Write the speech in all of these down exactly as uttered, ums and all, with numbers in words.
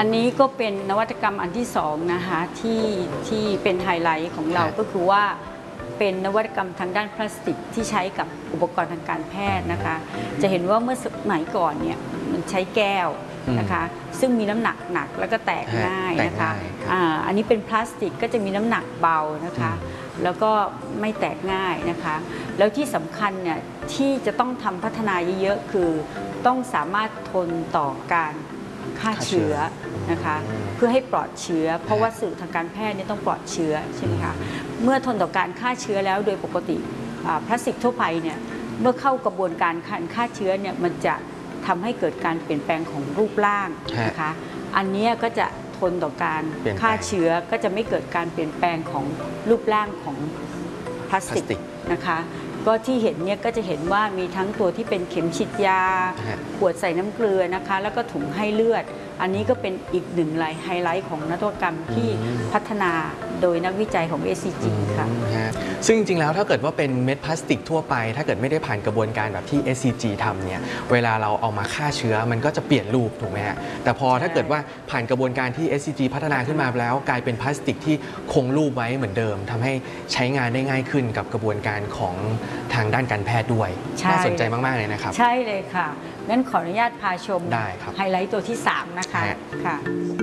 อันนี้ก็เป็นนวัตกรรมอันที่สองนะคะที่ที่เป็นไฮไลท์ของเราก็คือว่าเป็นนวัตกรรมทางด้านพลาสติกที่ใช้กับอุปกรณ์ทางการแพทย์นะคะจะเห็นว่าเมื่อสมัยก่อนเนี่ยมันใช้แก้วนะคะซึ่งมีน้ำหนักหนักแล้วก็แตกง่ายนะคะอ่าอันนี้เป็นพลาสติกก็จะมีน้ำหนักเบานะคะแล้วก็ไม่แตกง่ายนะคะแล้วที่สำคัญเนี่ยที่จะต้องทำพัฒนาเยอะๆคือต้องสามารถทนต่อการฆ่าเชื้อนะคะเพื่อให้ปลอดเชื้อเพราะว่าสื่อทางการแพทย์นี่ต้องปลอดเชื้อใช่ไหมคะเมื่อทนต่อการฆ่าเชื้อแล้วโดยปกติพลาสติกทั่วไปเนี่ยเมื่อเข้ากระบวนการการฆ่าเชื้อเนี่ยมันจะทำให้เกิดการเปลี่ยนแปลงของรูปร่างนะคะอันนี้ก็จะทนต่อการฆ่าเชื้อก็จะไม่เกิดการเปลี่ยนแปลงของรูปร่างของพลาสติกนะคะก็ที่เห็นเนี่ยก็จะเห็นว่ามีทั้งตัวที่เป็นเข็มฉีดยาขวดใส่น้ำเกลือนะคะแล้วก็ถุงให้เลือดอันนี้ก็เป็นอีกหนึ่งไฮไลท์ของนวัตกรรมที่พัฒนาโดยนักวิจัยของ เอส ซี จี ค่ะซึ่งจริงๆแล้วถ้าเกิดว่าเป็นเม็ดพลาสติกทั่วไปถ้าเกิดไม่ได้ผ่านกระบวนการแบบที่ เอส ซี จี ทำเนี่ยเวลาเราเอามาฆ่าเชื้อมันก็จะเปลี่ยนรูปถูกไหมฮะแต่พอถ้าเกิดว่าผ่านกระบวนการที่ เอส ซี จี พัฒนาขึ้นมาแล้วกลายเป็นพลาสติกที่คงรูปไว้เหมือนเดิมทำให้ใช้งานได้ง่ายขึ้นกับกระบวนการของทางด้านการแพทย์ด้วยน่าสนใจมากๆเลยนะครับใช่เลยค่ะงั้นขออนุญาตพาชมได้ครับไฮไลท์ตัวที่สามนะคะค่ะ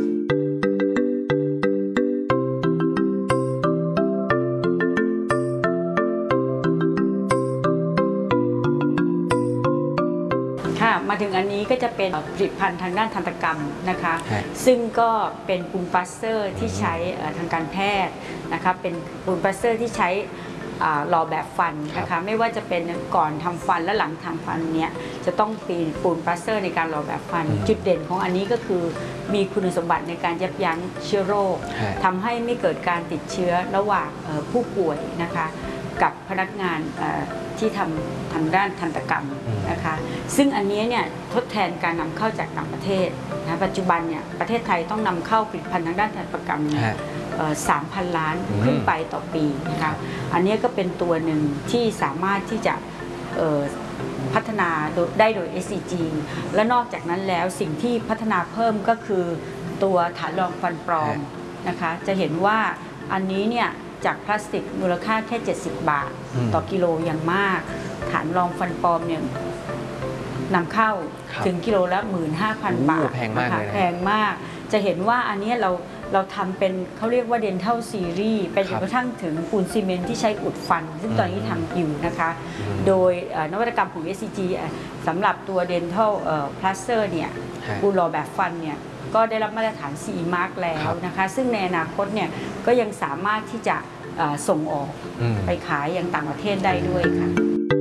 มาถึงอันนี้ก็จะเป็นผลิตภัณฑ์ทางด้านทันตกรรมนะคะซึ่งก็เป็นปูนปลาสเตอร์ที่ใช้ทางการแพทย์นะคะเป็นปูนปลาสเตอร์ที่ใช้หล่อแบบฟันนะคะไม่ว่าจะเป็นก่อนทำฟันและหลังทำฟันเนี้ยจะต้องปีนปูนปลาสเตอร์ในการหล่อแบบฟันจุดเด่นของอันนี้ก็คือมีคุณสมบัติในการยับยั้งเชื้อโรคทำให้ไม่เกิดการติดเชื้อระหว่างผู้ป่วยนะคะกับพนักงานที่ทำทางด้านทันตกรรมนะคะซึ่งอันนี้เนี่ยทดแทนการนำเข้าจากต่างประเทศนะปัจจุบันเนี่ยประเทศไทยต้องนำเข้าผลิตภัณฑ์ทางด้านทันตกรรมสามพันล้านขึ้นไปต่อปีนะคะอันนี้ก็เป็นตัวหนึ่งที่สามารถที่จะพัฒนาได้โดย เอส ซี จี และนอกจากนั้นแล้วสิ่งที่พัฒนาเพิ่มก็คือตัวฐานรองฟันปลอมนะคะจะเห็นว่าอันนี้เนี่ยจากพลาสติกมูลค่าแค่เจ็ดสิบบาทต่อกิโลอย่างมากฐานรองฟันปลอมเนี่ยนำเข้าถึงกิโลละ หนึ่งหมื่นห้าพัน บาทแพงมากเลยแพงมากจะเห็นว่าอันนี้เราเราทำเป็นเขาเรียกว่า Dental Series เป็นจนกระทั่งถึงปูนซีเมนต์ที่ใช้อุดฟันซึ่งตอนนี้ทำอยู่นะคะโดยนวัตกรรมของ เอส ซี จี สำหรับตัว Dental Plaster เนี่ยปูนหล่อแบบฟันเนี่ยก็ได้รับมาตรฐาน ซี อี Mark แล้วนะคะซึ่งในอนาคตเนี่ยก็ยังสามารถที่จะส่งออกไปขายยังต่างประเทศได้ด้วยค่ะ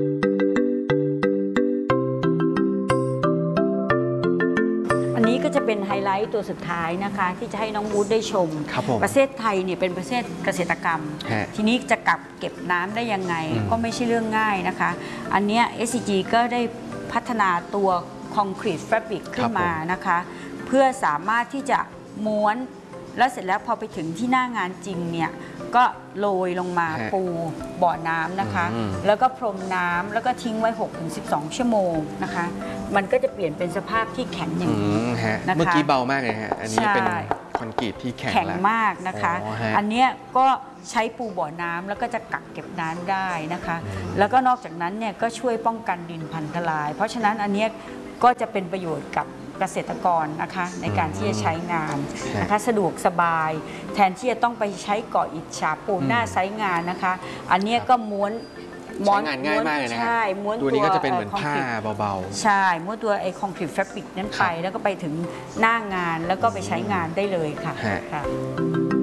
อันนี้ก็จะเป็นไฮไลท์ตัวสุดท้ายนะคะที่จะให้น้องวูดได้ชมประเทศไทยเนี่ยเป็นประเทศเกษตรกรรมทีนี้จะกักเก็บน้ำได้ยังไงก็ไม่ใช่เรื่องง่ายนะคะอันนี้ เอส ซี จี ก็ได้พัฒนาตัวคอนกรีตแฟบริกขึ้นมานะคะเพื่อสามารถที่จะม้วนแล้วเสร็จแล้วพอไปถึงที่หน้างานจริงเนี่ยก็โรยลงมาปูบ่อน้ำนะคะแล้วก็พรมน้ำแล้วก็ทิ้งไว้ หกถึงสิบสอง ชั่วโมงนะคะมันก็จะเปลี่ยนเป็นสภาพที่แข็งอย่างนี้นะคะเมื่อกี้เบามากเลยฮะอันนี้เป็นคอนกรีตที่แข็งมากนะคะอันนี้ก็ใช้ปูบ่อน้ำแล้วก็จะกักเก็บน้ำได้นะคะแล้วก็นอกจากนั้นเนี่ยก็ช่วยป้องกันดินพังทลายเพราะฉะนั้นอันนี้ก็จะเป็นประโยชน์กับเกษตรกรนะคะในการที่จะใช้งานนะคะสะดวกสบายแทนที่จะต้องไปใช้ก่ออิฐฉาบปูนหน้าไซต์งานนะคะอันนี้ก็ม้วนม้วนงานง่ายมากเลยนะใช่ม้วนตัวนี้ก็จะเป็นเหมือนผ้าเบาๆใช่ม้วนตัวไอคอนกรีตแฟบริกนั้นไปแล้วก็ไปถึงหน้างานแล้วก็ไปใช้งานได้เลยค่ะ